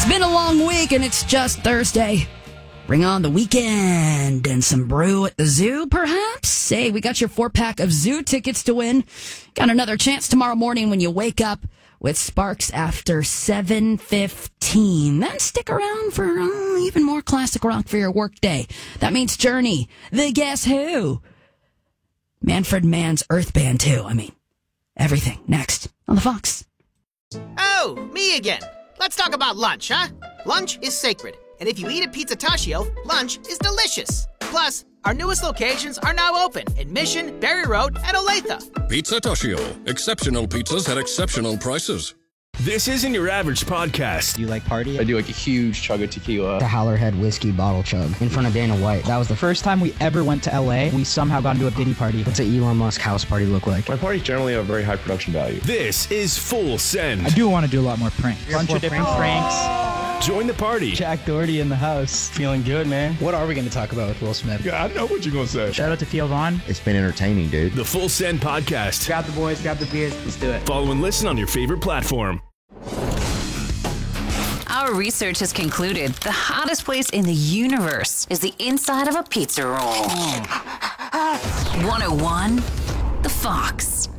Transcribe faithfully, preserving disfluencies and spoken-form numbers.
been a long week and it's just Thursday. Bring on the weekend and some brew at the zoo, perhaps? Hey, we got your four-pack of zoo tickets to win. Got another chance tomorrow morning when you wake up with Sparks after seven fifteen. Then stick around for uh, even more classic rock for your workday. That means Journey, the Guess Who, Manfred Mann's Earth Band too. I mean, everything next on the Fox. Oh, me again. Let's talk about lunch, huh? Lunch is sacred. And if you eat at Pizza Tashio, lunch is delicious. Plus, our newest locations are now open in Mission, Berry Road, and Olathe. Pizza Tashio. Exceptional pizzas at exceptional prices. This isn't your average podcast. Do you like party? I do like a huge chug of tequila. The Howlerhead whiskey bottle chug in front of Dana White. That was the first time we ever went to L A. We somehow got into a Diddy party. What's an Elon Musk house party look like? My parties generally have very high production value. This is Full Send. I do want to do a lot more pranks. A bunch of different pranks. Join the party. Jack Doherty in the house. Feeling good, man. What are we going to talk about with Will Smith? Yeah, I know what you're going to say. Shout out to Theo Vaughn. It's been entertaining, dude. The Full Send podcast. Grab the boys, grab the beers, let's do it. Follow and listen on your favorite platform. Our research has concluded the hottest place in the universe is the inside of a pizza roll. one oh one, The Fox.